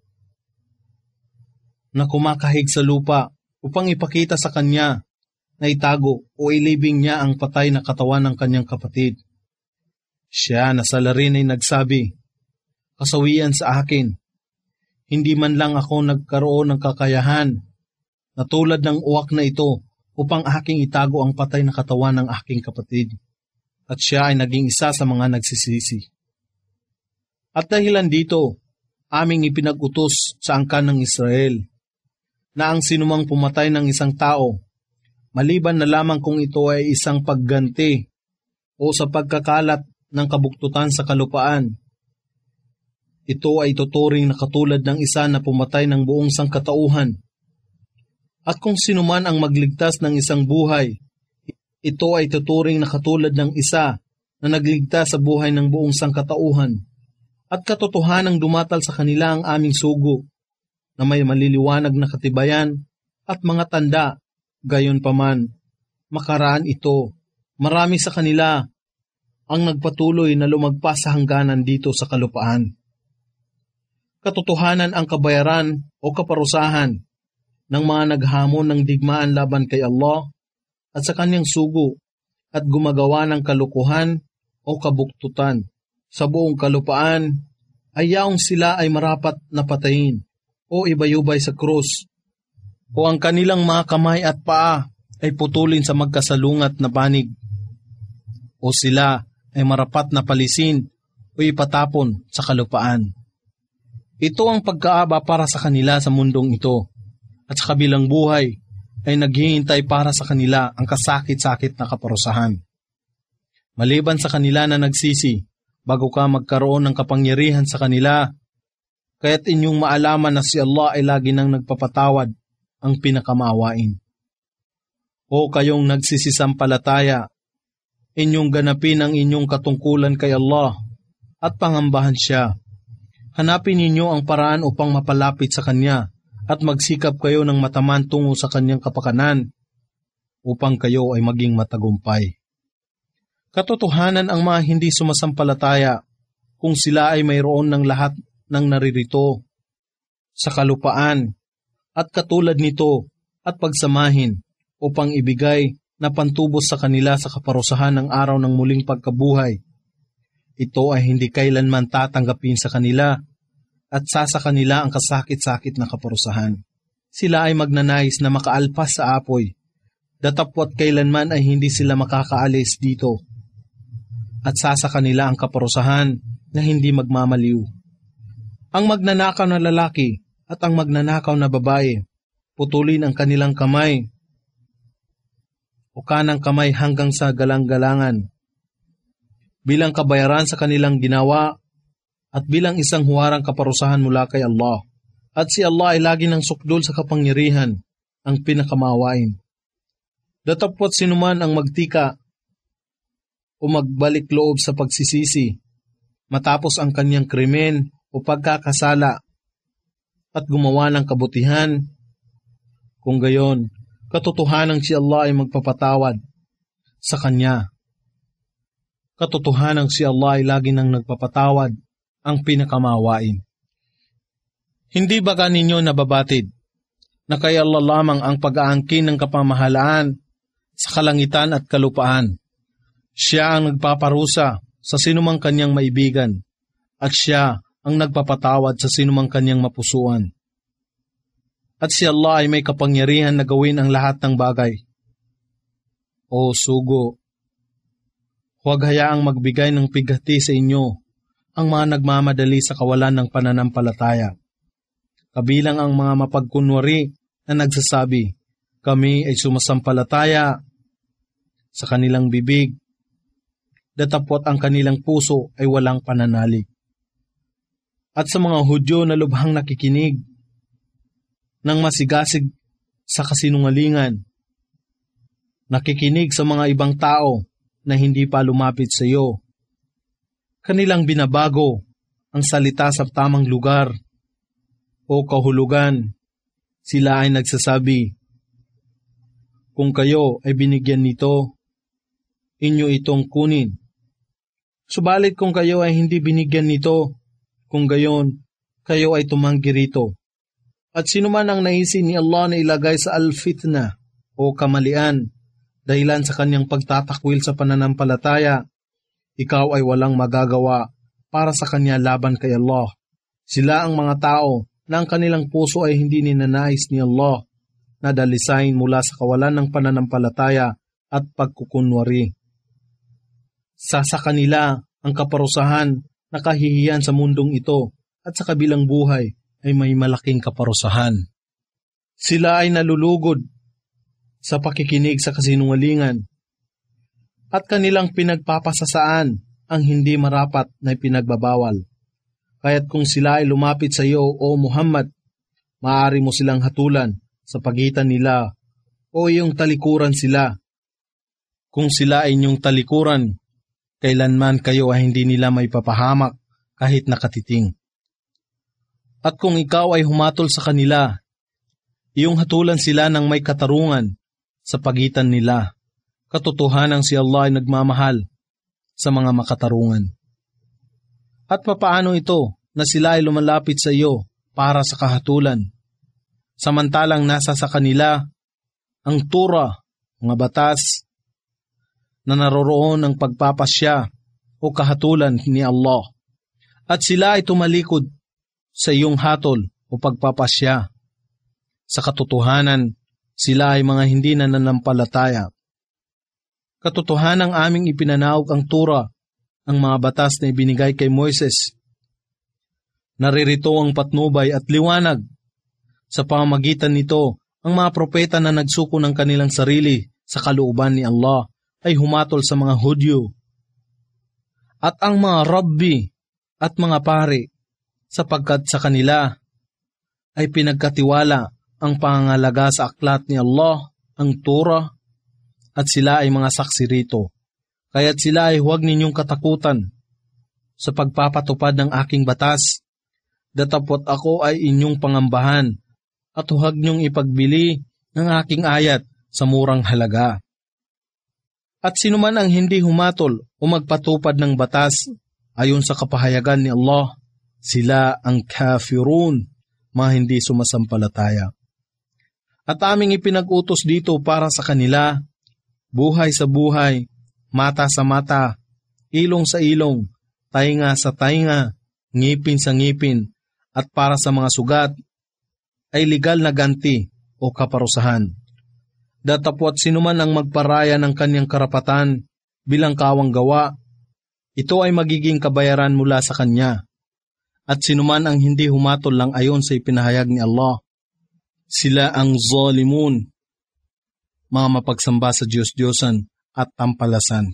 na kumakahig sa lupa upang ipakita sa kanya na itago o ilibing niya ang patay na katawan ng kanyang kapatid. Siya na sa larin ay nagsabi, Kasawian sa akin, hindi man lang ako nagkaroon ng kakayahan na tulad ng uwak na ito upang aking itago ang patay na katawan ng aking kapatid. At siya ay naging isa sa mga nagsisisi. At dahilan dito, aming ipinag-utos sa angkan ng Israel na ang sinumang pumatay ng isang tao, maliban na lamang kung ito ay isang pagganti o sa pagkakalat ng kabuktutan sa kalupaan, ito ay tuturing na katulad ng isa na pumatay ng buong sangkatauhan. At kung sinuman ang magligtas ng isang buhay, ito ay tuturing na katulad ng isa na nagligtas sa buhay ng buong sangkatauhan. At katotohanang dumatal sa kanila ang aming sugo, na may maliliwanag na katibayan at mga tanda, gayon paman, makaraan ito Marami sa kanila ang nagpatuloy na lumagpas sa hangganan dito sa kalupaan. Katotohanan ang kabayaran o kaparusahan ng mga naghamon ng digmaan laban kay Allah at sa kanyang sugo at gumagawa ng kalukuhan o kabuktutan sa buong kalupaan ay yaong sila ay marapat na patayin o ibayubay sa krus o ang kanilang mga kamay at paa ay putulin sa magkasalungat na panig o sila ay marapat na palisin o ipatapon sa kalupaan. Ito ang pagkaaba para sa kanila sa mundong ito at sa kabilang buhay ay naghihintay para sa kanila ang kasakit-sakit na kaparusahan. Maliban sa kanila na nagsisi bago ka magkaroon ng kapangyarihan sa kanila, kaya't inyong maalaman na si Allah ay lagi nang nagpapatawad ang pinakamaawain. O kayong nagsisisampalataya, inyong ganapin ang inyong katungkulan kay Allah at pangambahan siya. Hanapin ninyo ang paraan upang mapalapit sa Kanya at magsikap kayo ng mataman tungo sa Kanyang kapakanan upang kayo ay maging matagumpay. Katotohanan ang mga hindi sumasampalataya kung sila ay mayroon ng lahat ng naririto sa kalupaan at katulad nito at pagsamahin upang ibigay na pantubos sa kanila sa kaparusahan ng araw ng muling pagkabuhay. Ito ay hindi kailanman tatanggapin sa kanila at sa kanila ang kasakit-sakit na kaparusahan. Sila ay magnanais na makaalpas sa apoy, datapwat kailanman ay hindi sila makakaalis dito. At sa kanila ang kaparusahan na hindi magmamaliw. Ang magnanakaw na lalaki at ang magnanakaw na babae, putulin ang kanilang kamay o kanang kamay hanggang sa galang-galangan bilang kabayaran sa kanilang ginawa at bilang isang huwarang kaparusahan mula kay Allah. At si Allah ay lagi ng sukdol sa kapangyarihan, ang pinakamaawain. Datapwat sinuman ang magtika o magbalik loob sa pagsisisi matapos ang kanyang krimen o pagkakasala at gumawa ng kabutihan. Kung gayon, katotohanang si Allah ay magpapatawad sa kanya. Katotohanang si Allah ay lagi nang nagpapatawad, ang pinakamaawain. Hindi ba ninyo nababatid na kay Allah lamang ang pag-aangkin ng kapamahalaan sa kalangitan at kalupaan? Siya ang nagpaparusa sa sinumang kanyang maibigan at siya ang nagpapatawad sa sinumang kanyang mapusuan. At si Allah ay may kapangyarihan na gawin ang lahat ng bagay. O sugo, huwag hayaang magbigay ng pighati sa inyo ang mga nagmamadali sa kawalan ng pananampalataya. Kabilang ang mga mapagkunwari na nagsasabi, kami ay sumasampalataya sa kanilang bibig, datapwat ang kanilang puso ay walang pananalig. At sa mga Hudyo na lubhang nakikinig ng masigasig sa kasinungalingan, nakikinig sa mga ibang tao na hindi pa lumapit sa iyo, kanilang binabago ang salita sa tamang lugar o kahulugan. Sila ay nagsasabi, kung kayo ay binigyan nito, inyo itong kunin. Subalit kung kayo ay hindi binigyan nito, kung gayon, kayo ay tumanggi rito. At sino man ang naisin ni Allah na ilagay sa al-fitna o kamalian dahilan sa kanyang pagtatakwil sa pananampalataya, ikaw ay walang magagawa para sa kanya laban kay Allah. Sila ang mga tao na ang kanilang puso ay hindi ninanais ni Allah na dalisain mula sa kawalan ng pananampalataya at pagkukunwari. Sa kanila ang kaparusahan na kahihiyan sa mundong ito at sa kabilang buhay ay may malaking kaparusahan. Sila ay nalulugod sa pakikinig sa kasinungalingan at kanilang pinagpapasasaan ang hindi marapat na ipinagbabawal. Kaya't kung sila ay lumapit sa iyo, O Muhammad, maaari mo silang hatulan sa pagitan nila o iyong talikuran sila. Kung sila ay inyong talikuran, kailanman kayo ay hindi nila may papahamak kahit nakatiting. At kung ikaw ay humatol sa kanila, iyong hatulan sila ng may katarungan sa pagitan nila. Katotohanan si Allah ay nagmamahal sa mga makatarungan. At papaano ito na sila ay lumalapit sa iyo para sa kahatulan, samantalang nasa sa kanila ang Torah, mga batas, na naroroon ang pagpapasya o kahatulan ni Allah, at sila ay tumalikod sa iyong hatol o pagpapasya. Sa katotohanan, sila ay mga hindi nananampalataya. Katotohanang aming ipinanaog ang Torah, ang mga batas na ibinigay kay Moises. Naririto ang patnubay at liwanag. Sa pamamagitan nito, ang mga propeta na nagsuko ng kanilang sarili sa kalooban ni Allah ay humatol sa mga Hudyo. At ang mga rabbi at mga pare, sapagkat sa kanila ay pinagkatiwala ang pangangalaga sa aklat ni Allah, ang Torah, at sila ay mga saksi rito. Kaya't sila ay huwag ninyong katakutan sa pagpapatupad ng aking batas, datapot ako ay inyong pangambahan, at huwag niyong ipagbili ng aking ayat sa murang halaga. At sinuman ang hindi humatol o magpatupad ng batas ayon sa kapahayagan ni Allah, sila ang kafirun, mga hindi sumasampalataya. At aming ipinag-utos dito para sa kanila, buhay sa buhay, mata sa mata, ilong sa ilong, tainga sa tainga, ngipin sa ngipin, at para sa mga sugat, ay legal na ganti o kaparusahan. Datapwat sinuman ang magparaya ng kanyang karapatan bilang kawang gawa, ito ay magiging kabayaran mula sa kanya. At sinuman ang hindi humatol lang ayon sa ipinahayag ni Allah, sila ang zalimun, mga mapagsamba sa Diyos-Diyosan at tampalasan.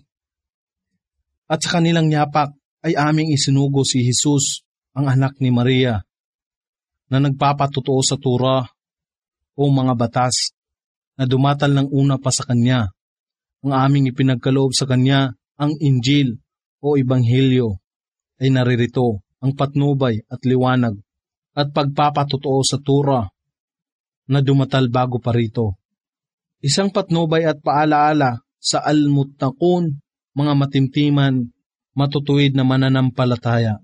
At sa kanilang yapak ay aming isinugo si Jesus, ang anak ni Maria, na nagpapatotoo sa Torah o mga batas na dumatal ng una pa sa kanya. Ang aming ipinagkaloob sa kanya, ang Injil o Ebanghelyo, ay naririto ang patnubay at liwanag at pagpapatotoo sa Torah na dumatal bago pa rito. Isang patnubay at paalaala sa al-muttaqun, mga matimtiman, matutuwid na mananampalataya.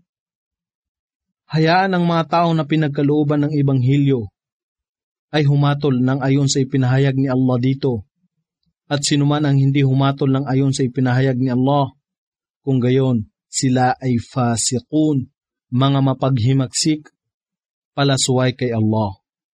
Hayaan ang mga tao na pinagkalooban ng Ebanghelyo ay humatol ng ayon sa ipinahayag ni Allah dito, at sinuman ang hindi humatol ng ayon sa ipinahayag ni Allah, kung gayon sila ay fasiqun, mga mapaghimagsik, palasuway kay Allah.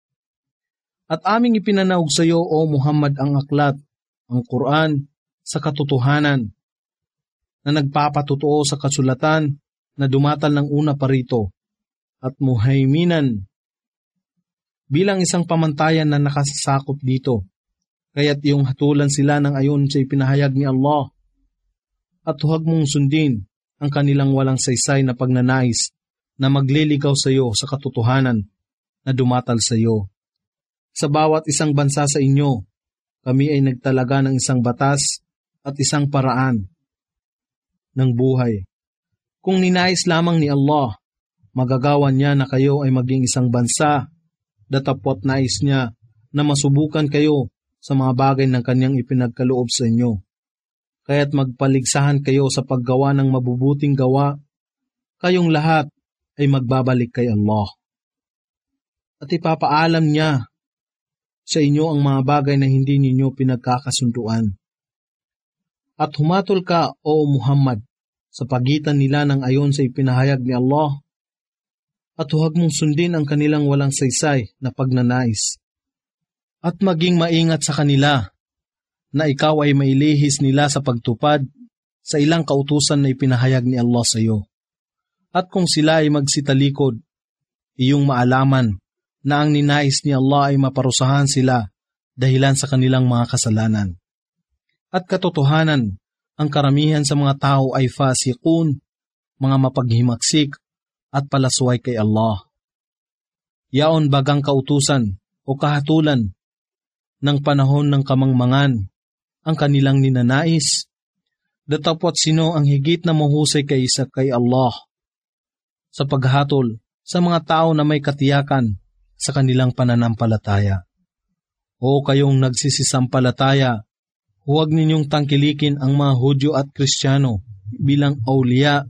At aming ipinanaog sa iyo, O Muhammad, ang aklat, ang Quran, sa katotohanan, na nagpapatotoo sa kasulatan na dumatal ng una pa rito, at muhaiminan, bilang isang pamantayan na nakasasakop dito, kaya't iyong hatulan sila ng ayon sa ipinahayag ni Allah, at huwag mong sundin ang kanilang walang saysay na pagnanais na magliligaw sa iyo sa katotohanan na dumatal sa iyo. Sa bawat isang bansa sa inyo, kami ay nagtalaga ng isang batas at isang paraan ng buhay. Kung ninais lamang ni Allah, magagawa niya na kayo ay maging isang bansa, datapot nais niya na masubukan kayo sa mga bagay ng kanyang ipinagkaloob sa inyo. Kaya't magpaligsahan kayo sa paggawa ng mabubuting gawa, kayong lahat ay magbabalik kay Allah. At ipapaalam niya sa inyo ang mga bagay na hindi ninyo pinagkakasunduan. At humatol ka, O Muhammad, sa pagitan nila ng ayon sa ipinahayag ni Allah, at huwag mong sundin ang kanilang walang saysay na pagnanais. At maging maingat sa kanila, na ikaw ay mailihis nila sa pagtupad sa ilang kautusan na ipinahayag ni Allah sa iyo. At kung sila ay magsitalikod, iyong maalaman na ang ninais ni Allah ay maparusahan sila dahilan sa kanilang mga kasalanan. At katotohanan, ang karamihan sa mga tao ay fasiqun, mga mapaghimaksik at palasway kay Allah. Yaon bagang kautusan o kahatulan ng panahon ng kamangmangan ang kanilang ninanais, datapot sino ang higit na mahusay kaysa kay Allah sa paghatol sa mga tao na may katiyakan sa kanilang pananampalataya. O kayong nagsisisampalataya, Huwag ninyong tangkilikin ang mga Hudyo at Kristiyano bilang awliya.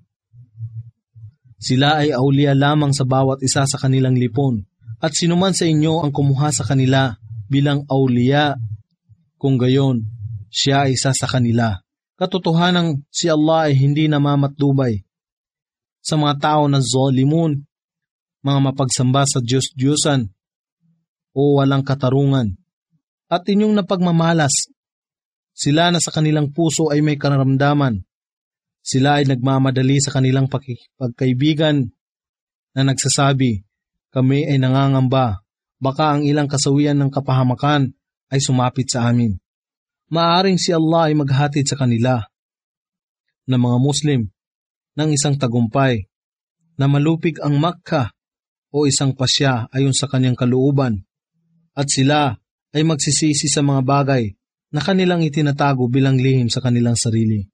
Sila ay awliya lamang sa bawat isa sa kanilang lipon, at sinuman sa inyo ang kumuha sa kanila bilang awliya, kung gayon, siya ay isa sa kanila. Katotohanang si Allah ay hindi namamatdubay sa mga tao na zalimun, mga mapagsamba sa Diyos-Diyosan o walang katarungan, at inyong napagmamalas. Sila na sa kanilang puso ay may karamdaman. Sila ay nagmamadali sa kanilang pagkaibigan na nagsasabi, kami ay nangangamba, baka ang ilang kasawian ng kapahamakan ay sumapit sa amin. Maaring si Allah ay maghatid sa kanila na mga Muslim ng isang tagumpay na malupig ang Makkah o isang pasya ayon sa kanyang kalooban, at sila ay magsisisi sa mga bagay na kanilang itinatago bilang lihim sa kanilang sarili.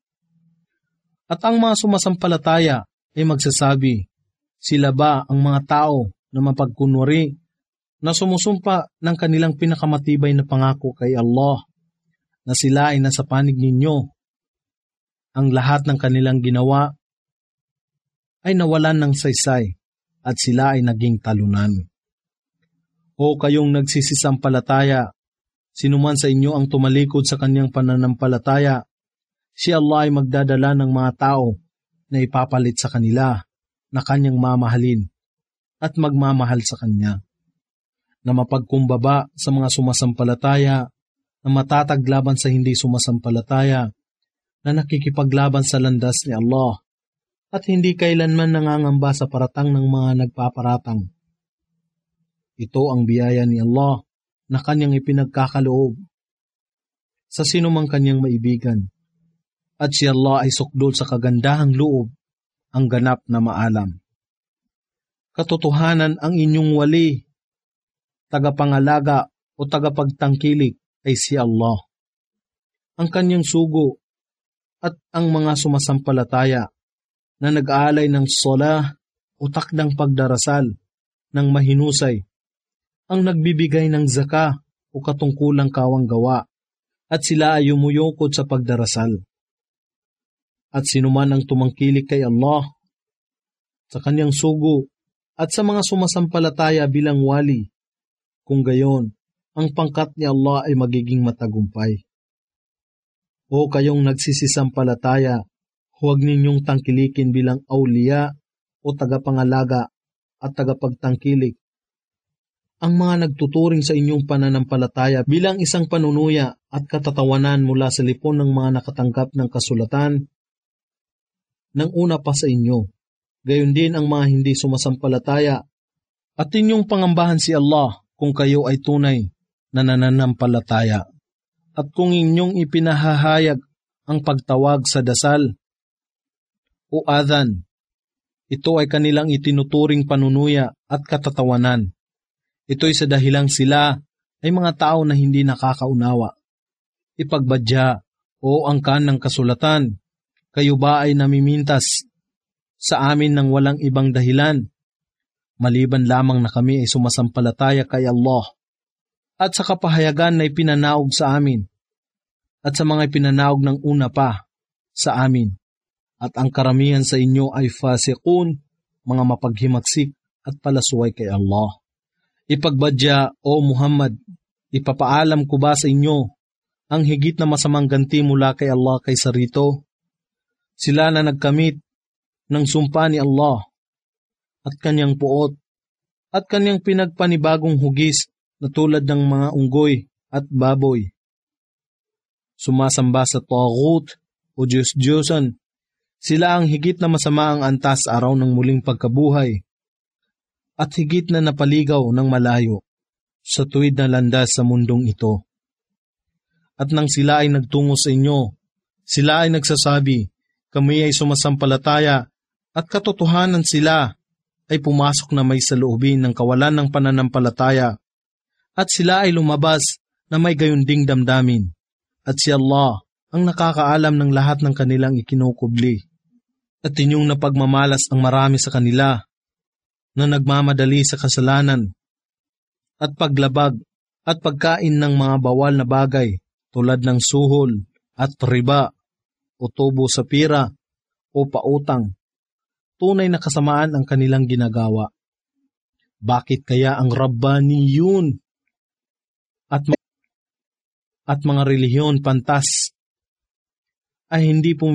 At ang mga sumasampalataya ay magsasabi, sila ba ang mga tao na mapagkunwari na sumusumpa ng kanilang pinakamatibay na pangako kay Allah na sila ay nasa panig ninyo? Ang lahat ng kanilang ginawa ay nawalan ng saysay at sila ay naging talunan. O kayong nagsisisampalataya, sinuman sa inyo ang tumalikod sa kanyang pananampalataya, si Allah ay magdadala ng mga tao na ipapalit sa kanila na kanyang mamahalin at magmamahal sa kanya, na mapagkumbaba sa mga sumasampalataya, na matataglaban sa hindi sumasampalataya, na nakikipaglaban sa landas ni Allah, at hindi kailanman nangangamba sa paratang ng mga nagpaparatang. Ito ang biyaya ni Allah na kanyang ipinagkakaloob sa sinumang kanyang maibigan, at si Allah ay sukdol sa kagandahang loob, ang ganap na maalam. Katotohanan ang inyong wali, tagapangalaga o tagapagtangkilik ay si Allah. Ang kanyang sugo at ang mga sumasampalataya na nag-aalay ng salah o takdang pagdarasal ng mahinusay, ang nagbibigay ng zaka o katungkulang kawanggawa, at sila ay umuyukod sa pagdarasal. At sinuman ang tumangkilik kay Allah, sa kanyang sugo, at sa mga sumasampalataya bilang wali, kung gayon, ang pangkat ni Allah ay magiging matagumpay. O kayong nagsisisampalataya, huwag ninyong tangkilikin bilang awliya o tagapangalaga at tagapagtangkilik ang mga nagtuturing sa inyong pananampalataya bilang isang panunuya at katatawanan mula sa lipon ng mga nakatanggap ng kasulatan ng una pa sa inyo. Gayon din ang mga hindi sumasampalataya, at inyong pangambahan si Allah kung kayo ay tunay na nananampalataya, at kung inyong ipinahahayag ang pagtawag sa dasal o adhan, ito ay kanilang itinuturing panunuya at katatawanan. Ito'y sa dahilang sila ay mga tao na hindi nakakaunawa. Ipagbadya o angkan ng kasulatan, kayo ba ay namimintas sa amin ng walang ibang dahilan, maliban lamang na kami ay sumasampalataya kay Allah, at sa kapahayagan na ipinanaog sa amin, at sa mga ipinanaog ng una pa sa amin, at ang karamihan sa inyo ay fasiqun, mga mapaghimagsik at palasuway kay Allah. Ipagbadya, O Muhammad, ipapaalam ko ba sa inyo ang higit na masamang ganti mula kay Allah kaysa rito? Sila na nagkamit ng sumpa ni Allah at kanyang puot at kanyang pinagpanibagong hugis na tulad ng mga unggoy at baboy. Sumasamba sa taghut o Diyos-Diyosan, sila ang higit na masama ang antas araw ng muling pagkabuhay, at higit na napaligaw ng malayo sa tuwid na landas sa mundong ito. At nang sila ay nagtungo sa inyo, sila ay nagsasabi, kami ay sumasampalataya, at katotohanan sila ay pumasok na may saloobin ng kawalan ng pananampalataya, at sila ay lumabas na may gayunding damdamin, at si Allah ang nakakaalam ng lahat ng kanilang ikinukubli. At inyong napagmamalas ang marami sa kanila na nagmamadali sa kasalanan at paglabag at pagkain ng mga bawal na bagay tulad ng suhol at riba o tubo sa pira o pautang. Tunay na kasamaan ang kanilang ginagawa. Bakit kaya ang Rabbaniyun at mga relihiyon pantas ay hindi